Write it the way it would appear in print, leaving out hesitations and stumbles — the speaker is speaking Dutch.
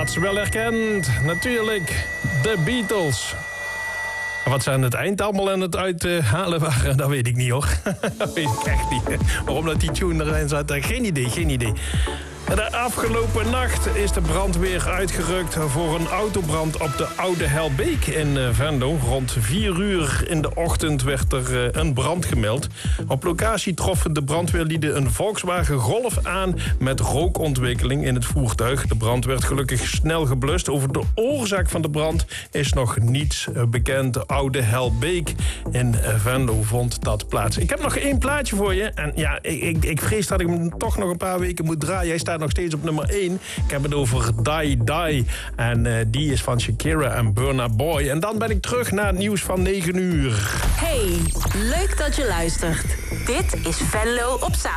had ze wel herkend. Natuurlijk, de Beatles. Wat ze aan het eind allemaal aan het uithalen waren, dat weet ik niet hoor. Dat weet ik echt niet. Waarom dat die tune erin zat, geen idee. De afgelopen nacht is de brandweer uitgerukt voor een autobrand op de Oude Helbeek in Venlo. Rond 4 uur in de ochtend werd er een brand gemeld. Op locatie troffen de brandweerlieden een Volkswagen Golf aan met rookontwikkeling in het voertuig. De brand werd gelukkig snel geblust. Over de oorzaak van de brand is nog niets bekend. De Oude Helbeek in Venlo vond dat plaats. Ik heb nog 1 plaatje voor je. En ja, ik vrees dat ik hem toch nog een paar weken moet draaien. Hij staat nog steeds op nummer 1. Ik heb het over Die Die. En die is van Shakira en Burna Boy. En dan ben ik terug naar het nieuws van 9 uur. Hey, leuk dat je luistert. Dit is Venlo op zaterdag.